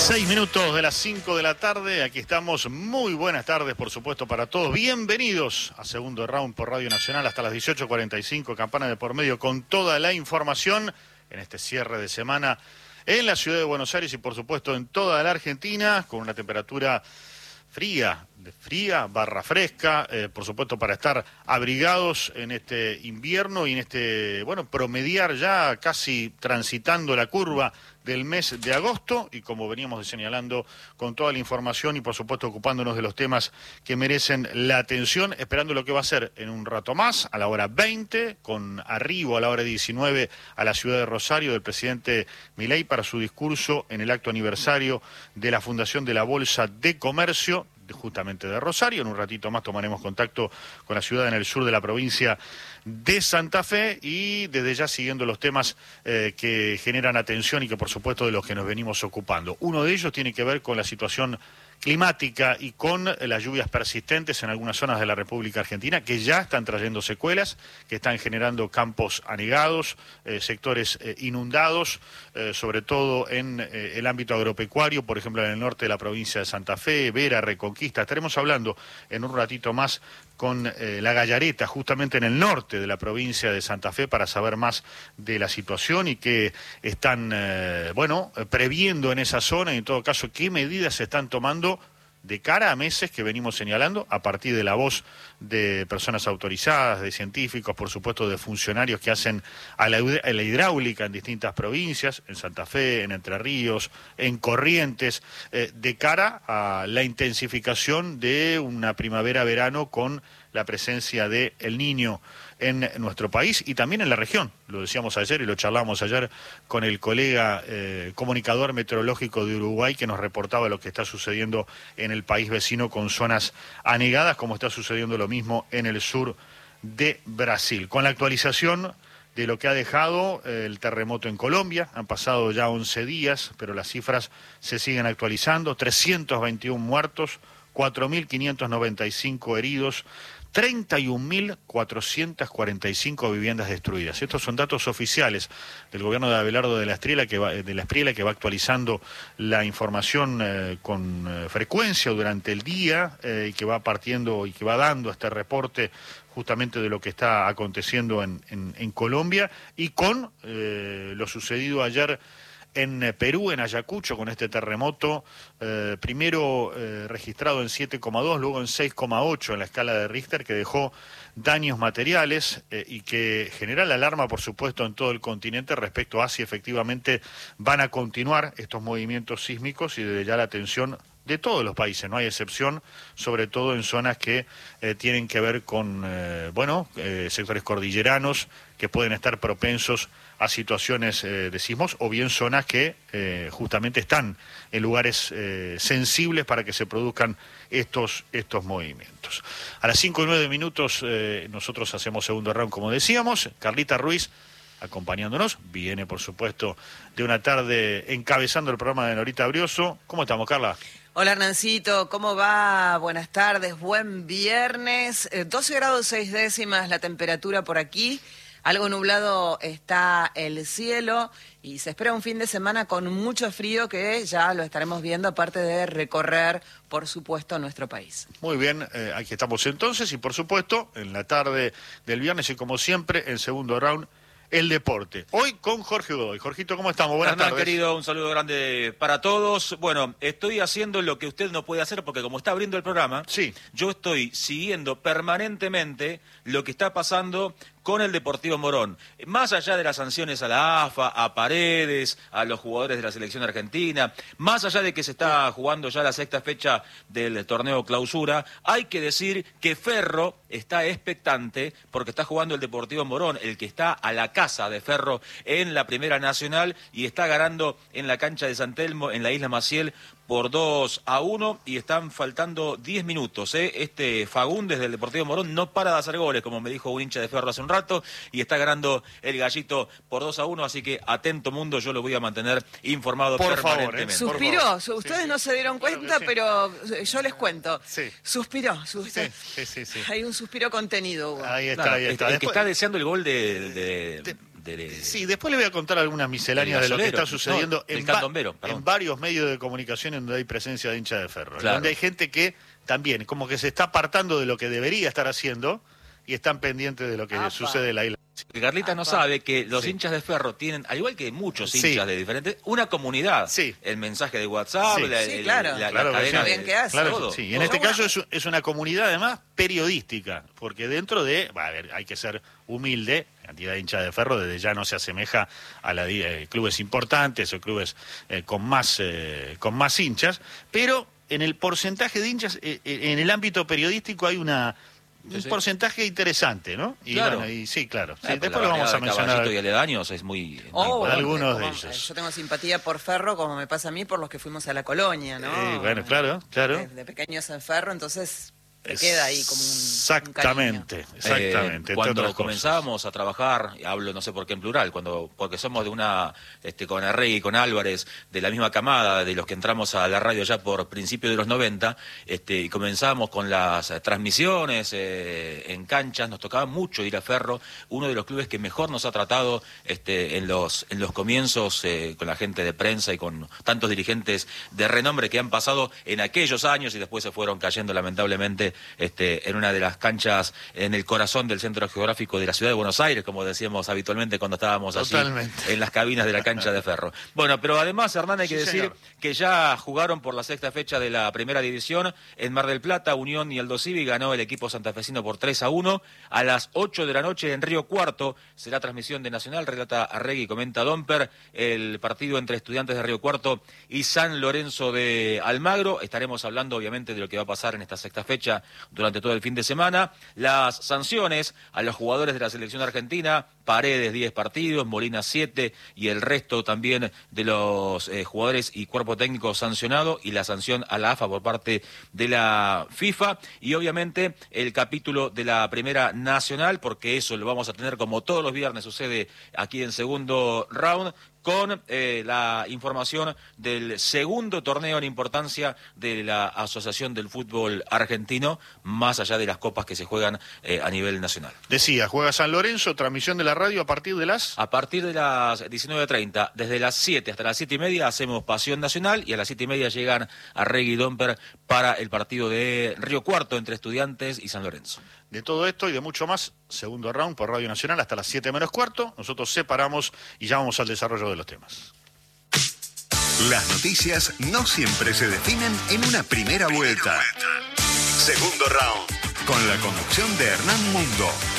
6 minutos de las 5 de la tarde, aquí estamos. Muy buenas tardes, por supuesto, para todos. Bienvenidos a Segundo Round por Radio Nacional hasta las 18:45, campana de por medio con toda la información en este cierre de semana en la ciudad de Buenos Aires y, por supuesto, en toda la Argentina, con una temperatura fría barra fresca, por supuesto, para estar abrigados en este invierno y en este, promediar ya casi transitando la curva del mes de agosto y, como veníamos señalando, con toda la información y, por supuesto, ocupándonos de los temas que merecen la atención, esperando lo que va a ser en un rato más, a la hora 20, con arribo a la hora 19 a la ciudad de Rosario del presidente Milei para su discurso en el acto aniversario de la fundación de la Bolsa de Comercio, justamente de Rosario. En un ratito más tomaremos contacto con la ciudad en el sur de la provincia de Santa Fe y desde ya siguiendo los temas que generan atención y que, por supuesto, de los que nos venimos ocupando. Uno de ellos tiene que ver con la situación climática y con las lluvias persistentes en algunas zonas de la República Argentina que ya están trayendo secuelas, que están generando campos anegados, sectores inundados, sobre todo en el ámbito agropecuario, por ejemplo en el norte de la provincia de Santa Fe, Vera, Reconquista. Estaremos hablando en un ratito más con la Gallareta, justamente en el norte de la provincia de Santa Fe, para saber más de la situación y qué están, previendo en esa zona y, en todo caso, qué medidas se están tomando de cara a meses que venimos señalando, a partir de la voz de personas autorizadas, de científicos, por supuesto, de funcionarios que hacen a la hidráulica en distintas provincias, en Santa Fe, en Entre Ríos, en Corrientes, de cara a la intensificación de una primavera-verano con la presencia de El Niño en nuestro país y también en la región. Lo decíamos ayer y lo charlamos ayer con el colega comunicador meteorológico de Uruguay, que nos reportaba lo que está sucediendo en el país vecino con zonas anegadas, como está sucediendo lo mismo en el sur de Brasil. Con la actualización de lo que ha dejado el terremoto en Colombia, han pasado ya 11 días, pero las cifras se siguen actualizando: 321 muertos, 4.595 heridos, 31.445 viviendas destruidas. Estos son datos oficiales del gobierno de Abelardo de la Espriella, que va actualizando la información con frecuencia durante el día y que va partiendo y que va dando este reporte justamente de lo que está aconteciendo en Colombia y con lo sucedido ayer en Perú, en Ayacucho, con este terremoto, primero registrado en 7,2, luego en 6,8 en la escala de Richter, que dejó daños materiales y que genera la alarma, por supuesto, en todo el continente respecto a si efectivamente van a continuar estos movimientos sísmicos y desde ya la atención de todos los países, no hay excepción, sobre todo en zonas que tienen que ver con, sectores cordilleranos que pueden estar propensos a situaciones de sismos, o bien zonas que justamente están en lugares sensibles para que se produzcan estos movimientos. A las 5:09 nosotros hacemos segundo round, como decíamos. Carlita Ruiz acompañándonos, viene por supuesto de una tarde encabezando el programa de Norita Brioso. ¿Cómo estamos, Carla? Hola, Hernancito, ¿cómo va? Buenas tardes, buen viernes. 12 grados 6 décimas la temperatura por aquí. Algo nublado está el cielo y se espera un fin de semana con mucho frío que ya lo estaremos viendo, aparte de recorrer, por supuesto, nuestro país. Muy bien, aquí estamos entonces y, por supuesto, en la tarde del viernes y, como siempre, en segundo round, el deporte. Hoy con Jorge Godoy. Jorgito, ¿cómo estamos? Buenas tardes. Querido, un saludo grande para todos. Bueno, estoy haciendo lo que usted no puede hacer porque como está abriendo el programa, sí, yo estoy siguiendo permanentemente lo que está pasando con el Deportivo Morón. Más allá de las sanciones a la AFA, a Paredes, a los jugadores de la selección argentina, más allá de que se está jugando ya la sexta fecha del torneo clausura, hay que decir que Ferro está expectante porque está jugando el Deportivo Morón, el que está a la casa de Ferro en la Primera Nacional y está ganando en la cancha de San Telmo, en la Isla Maciel, por 2-1 y están faltando 10 minutos. Este Fagundes del Deportivo Morón no para de hacer goles, como me dijo un hincha de Ferro hace un rato, y está ganando el Gallito por 2-1, así que atento mundo, yo lo voy a mantener informado por permanentemente. Favor, Suspiró, ustedes sí, no se dieron cuenta, pero yo les cuento. Sí. Suspiró. Sí. Hay un suspiro contenido, Hugo. Ahí está, Claro, ahí está. El que está deseando el gol de Sí, después le voy a contar algunas misceláneas de lo que está sucediendo en varios medios de comunicación en donde hay presencia de hinchas de Ferro. Claro. Donde hay gente que también como que se está apartando de lo que debería estar haciendo y están pendientes de lo que sucede en la isla. Carlita no sabe que los hinchas de Ferro tienen, al igual que muchos hinchas de diferentes, una comunidad. Sí. El mensaje de WhatsApp, la cadena todo. Sí. Y en este caso es una comunidad además periodística, porque dentro de, hay que ser humilde, la cantidad de hinchas de Ferro desde ya no se asemeja a la de clubes importantes o clubes con más hinchas, pero en el porcentaje de hinchas, en el ámbito periodístico hay un porcentaje interesante, ¿no? Y claro. Bueno, claro. Después lo vamos a mencionar. Y aledaños es muy... algunos de ellos. Yo tengo simpatía por Ferro, como me pasa a mí, por los que fuimos a la colonia, ¿no? Bueno, claro. De pequeños en Ferro, entonces queda ahí como un Exactamente. Cuando comenzábamos a trabajar, hablo no sé por qué en plural, porque somos de una, con Arregui y con Álvarez, de la misma camada, de los que entramos a la radio ya por principios de los 90, y comenzábamos con las transmisiones en canchas, nos tocaba mucho ir a Ferro, uno de los clubes que mejor nos ha tratado en los comienzos, con la gente de prensa y con tantos dirigentes de renombre que han pasado en aquellos años y después se fueron cayendo lamentablemente en una de las canchas en el corazón del centro geográfico de la ciudad de Buenos Aires, como decíamos habitualmente cuando estábamos allí en las cabinas de la cancha de Ferro. Bueno, pero además, Hernán, hay que decir que ya jugaron por la sexta fecha de la primera división en Mar del Plata, Unión y Aldo Civi, ganó el equipo santafesino por 3-1. A las 8 de la noche en Río Cuarto será transmisión de Nacional, relata Arregui, comenta Domper, el partido entre Estudiantes de Río Cuarto y San Lorenzo de Almagro. Estaremos hablando obviamente de lo que va a pasar en esta sexta fecha durante todo el fin de semana. Las sanciones a los jugadores de la selección argentina: Paredes 10 partidos, Molina 7 y el resto también de los jugadores y cuerpo técnico sancionado, y la sanción a la AFA por parte de la FIFA, y obviamente el capítulo de la Primera Nacional, porque eso lo vamos a tener como todos los viernes sucede aquí en Segundo Round, con la información del segundo torneo en importancia de la Asociación del Fútbol Argentino, más allá de las copas que se juegan a nivel nacional. Decía, juega San Lorenzo, transmisión de la radio a partir de las... A partir de las 19:30, desde las 7 hasta las 7:30 hacemos Pasión Nacional, y a las 7:30 llegan Arregui y Domper para el partido de Río Cuarto entre Estudiantes y San Lorenzo. De todo esto y de mucho más, Segundo Round por Radio Nacional hasta las 7:45. Nosotros separamos y ya vamos al desarrollo de los temas. Las noticias no siempre se definen en una primera vuelta. Segundo Round, con la conducción de Hernán Mundo.